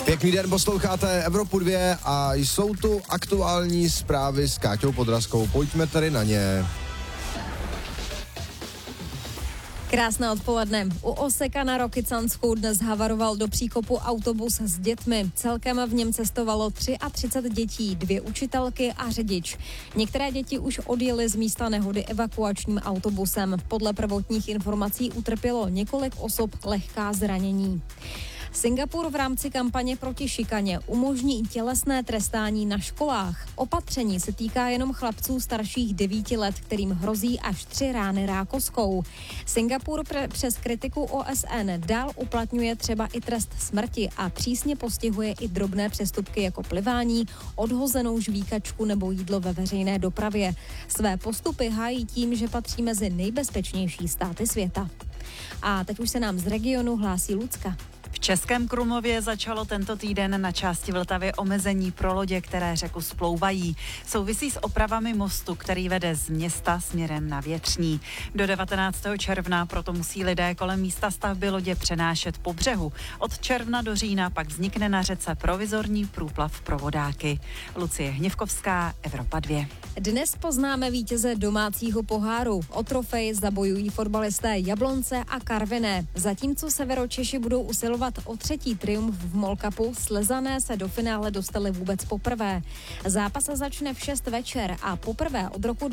Pěkný den, posloucháte Evropu 2 a jsou tu aktuální zprávy s Káťou Podrazkou. Pojďme tedy na ně. Krásné odpoledne. U Oseka na Rokycansku dnes havaroval do příkopu autobus s dětmi. Celkem v něm cestovalo 33 dětí, 2 učitelky a řidič. Některé děti už odjely z místa nehody evakuačním autobusem. Podle prvotních informací utrpělo několik osob lehká zranění. Singapur v rámci kampaně proti šikaně umožní tělesné trestání na školách. Opatření se týká jenom chlapců starších 9 let, kterým hrozí až 3 rány rákoskou. Singapur přes kritiku OSN dál uplatňuje třeba i trest smrti a přísně postihuje i drobné přestupky jako plivání, odhozenou žvíkačku nebo jídlo ve veřejné dopravě. Své postupy hájí tím, že patří mezi nejbezpečnější státy světa. A teď už se nám z regionu hlásí Lucka. V Českém Krumlově začalo tento týden na části Vltavy omezení pro lodě, které řeku splouvají. Souvisí s opravami mostu, který vede z města směrem na Větřní. Do 19. června proto musí lidé kolem místa stavby lodě přenášet po břehu. Od června do října pak vznikne na řece provizorní průplav pro vodáky. Lucie Hněvkovská, Evropa 2. Dnes poznáme vítěze domácího poháru. O trofej zabojují fotbalisté Jablonce a Karviné. Zatímco Severočeši budou usilovat o 3. triumf v MOL Cupu, Slezané se do finále dostali vůbec poprvé. Zápas začne v 6 večer a poprvé od roku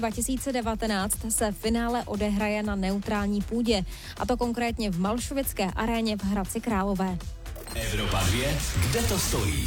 2019 se finále odehraje na neutrální půdě, a to konkrétně v Malšovické aréně v Hradci Králové. Evropa 2, kde to stojí?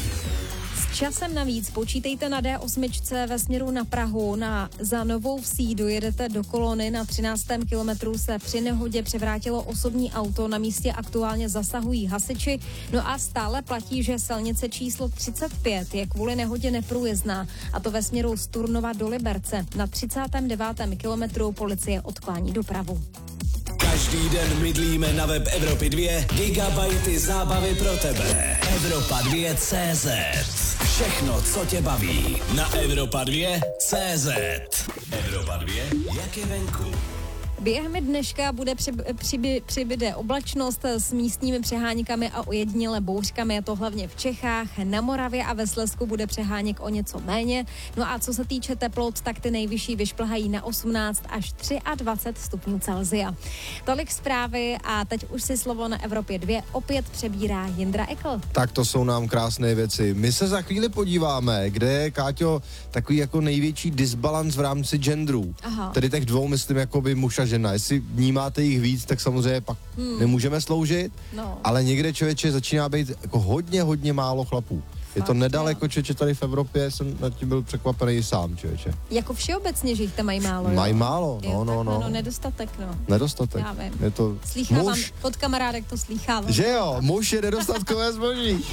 S časem navíc počítejte na D8 ve směru na Prahu. Za Novou Vsí dojedete do kolony, na 13. kilometru se při nehodě převrátilo osobní auto, na místě aktuálně zasahují hasiči. No a stále platí, že silnice číslo 35 je kvůli nehodě neprůjezdná, a to ve směru z Turnova do Liberce. Na 39. kilometru policie odklání dopravu. Každý den mydlíme na web Evropy 2 gigabajty zábavy pro tebe. Evropa 2 CZ. Všechno, co tě baví, na Evropa 2 CZ. Evropa 2, jak je venku? Během dneška bude přibyde oblačnost s místními přeháníkami a ojediněle bouřkami, je to hlavně v Čechách, na Moravě a ve Slezsku bude přeháněk o něco méně. No a co se týče teplot, tak ty nejvyšší vyšplhají na 18 až 23 stupňů Celsia. Tolik zprávy a teď už si slovo na Evropě 2 opět přebírá Jindra Ekl. Tak to jsou nám krásné věci. My se za chvíli podíváme, kde je, Káťo, takový jako největší disbalans v rámci genderů. Aha. Tedy těch dvou, myslím, jako by muž a žena. Jestli vnímáte jich víc, tak samozřejmě pak nemůžeme sloužit, ale někde, člověče, začíná být jako hodně málo chlapů. Je to nedaleko, člověče, tady v Evropě, jsem nad tím byl překvapený sám, člověče. Jako všeobecně, že jich tam mají málo, jo? Mají málo, no. Nedostatek, no. Nedostatek. Já vím. Je to Slýchávám, muž. od kamarádek to slýchávám. Že jo, muž je nedostatkové zboží.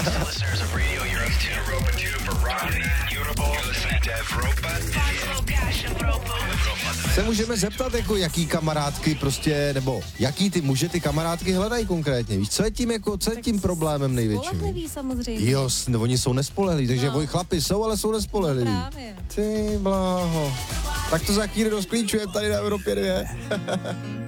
Se můžeme zeptat, jako jaký kamarádky prostě, nebo jaký ty muže ty kamarádky hledají konkrétně, víš, co je tím problémem největším? Spolehliví samozřejmě. Jo, oni jsou nespolehliví, takže chlapi jsou, ale jsou nespolehliví. Právě. Ty bláho. Tak to za chvíli rozklíčujeme tady na Evropě 2.